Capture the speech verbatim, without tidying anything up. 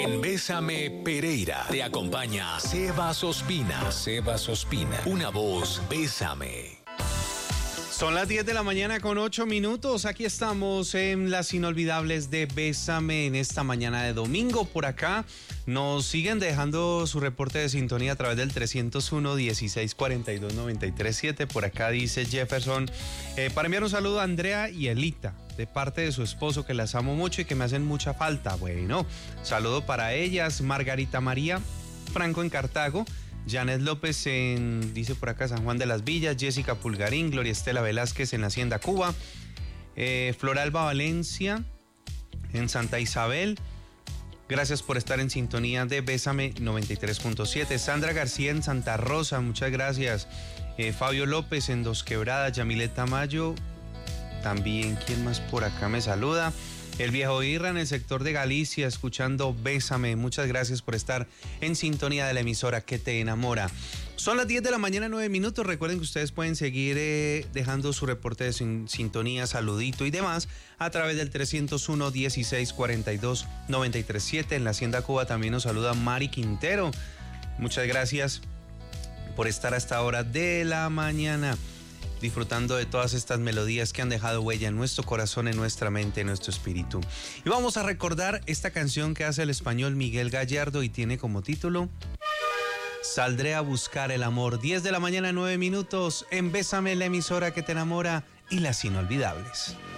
En Bésame Pereira te acompaña Sebas Ospina. Sebas Ospina, una voz Bésame. Son las diez de la mañana con ocho minutos. Aquí estamos en las inolvidables de Bésame en esta mañana de domingo. Por acá nos siguen dejando su reporte de sintonía a través del trescientos uno, dieciséis cuarenta y dos, noventa y tres siete. Por acá dice Jefferson, eh, para enviar un saludo a Andrea y Elita, de parte de su esposo, que las amo mucho y que me hacen mucha falta. Bueno, saludo para ellas. Margarita María Franco en Cartago, Janet López en, dice por acá, San Juan de las Villas, Jessica Pulgarín, Gloria Estela Velázquez en la Hacienda Cuba, eh, Floralba Valencia en Santa Isabel. Gracias por estar en sintonía de Bésame noventa y tres punto siete. Sandra García en Santa Rosa, muchas gracias. Eh, Fabio López en Dos Quebradas, Yamilet Tamayo. También, ¿quién más por acá me saluda? El Viejo Irra en el sector de Galicia, escuchando Bésame. Muchas gracias por estar en sintonía de la emisora que te enamora. Son las diez de la mañana, nueve minutos. Recuerden que ustedes pueden seguir eh, dejando su reporte de sin, sintonía, saludito y demás a través del trescientos uno, dieciséis cuarenta y dos, noventa y tres siete. En la Hacienda Cuba también nos saluda Mari Quintero. Muchas gracias por estar a esta hora de la mañana, disfrutando de todas estas melodías que han dejado huella en nuestro corazón, en nuestra mente, en nuestro espíritu. Y vamos a recordar esta canción que hace el español Miguel Gallardo y tiene como título Saldré a buscar el amor. diez de la mañana, nueve minutos, en Bésame, la emisora que te enamora y las inolvidables.